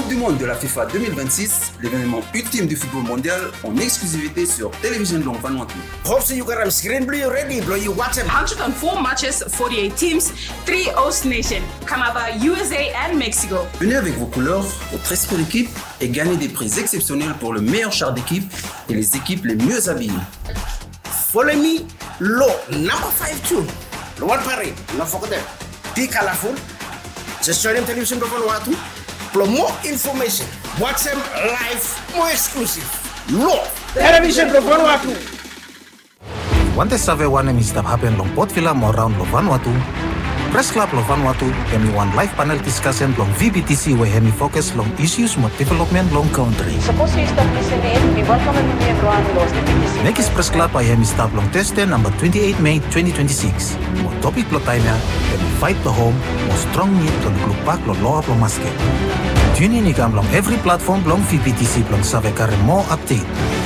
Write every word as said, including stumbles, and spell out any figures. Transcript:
Coupe du Monde de la FIFA deux mille vingt-six, l'événement ultime du football mondial en exclusivité sur Télévision Long Vanuatu. Hope so you got a screen blue ready, bro. You watch it. one hundred four matches, forty-eight teams, three host nations, Canada, U S A and Mexico. Venez avec vos couleurs, votre esprit d'équipe et gagnez des prix exceptionnels pour le meilleur char d'équipe et les équipes les mieux habillées. Follow me, low number five two. The one parade, not forget that. Be colorful. Just join them Television Long Vanuatu. For more information, watch them live, more exclusive. Low Television Long Vanuatu. Wante save wane mi stap happen long Port Vila mo round lo Vanuatu. Press Club lo Vanuatu hemi one live panel discussion long V B T C where hemi focus long issues mo development long country. Suppose you stop listening, we welcome you to everyone los V B T C. Nekis Press Club ay hemi stap long teste number twenty-eight May twenty twenty-six. Mo topic lo taime hemi fight to home mo strong need long klub pak lo loa lo maske. Tune in ikam long every platform long V B T C long save kare mo update.